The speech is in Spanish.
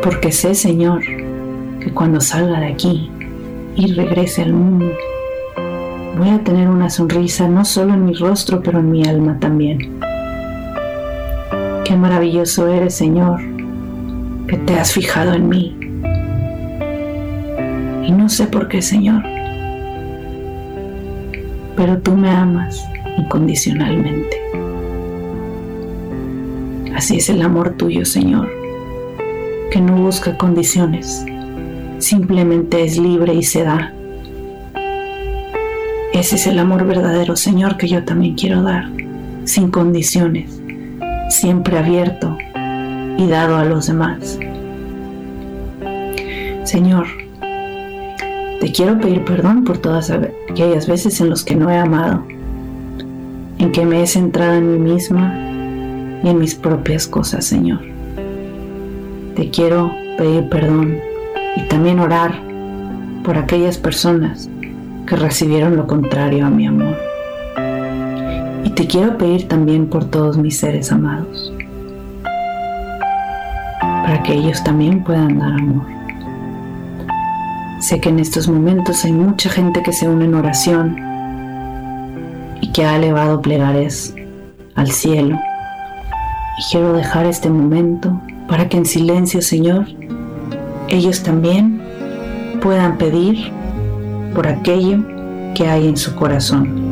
porque sé, Señor, que cuando salga de aquí y regrese al mundo, voy a tener una sonrisa no solo en mi rostro, pero en mi alma también. Qué maravilloso eres, Señor, que te has fijado en mí. Y no sé por qué, Señor, pero tú me amas incondicionalmente. Así es el amor tuyo, Señor, que no busca condiciones, simplemente es libre y se da. Ese es el amor verdadero, Señor, que yo también quiero dar, sin condiciones, siempre abierto y dado a los demás. Señor, te quiero pedir perdón por todas aquellas veces en las que no he amado, en que me he centrado en mí misma y en mis propias cosas, Señor. Te quiero pedir perdón y también orar por aquellas personas que recibieron lo contrario a mi amor. Y te quiero pedir también por todos mis seres amados, para que ellos también puedan dar amor. Sé que en estos momentos hay mucha gente que se une en oración y que ha elevado plegarias al cielo. Y quiero dejar este momento para que en silencio, Señor, ellos también puedan pedir por aquello que hay en su corazón.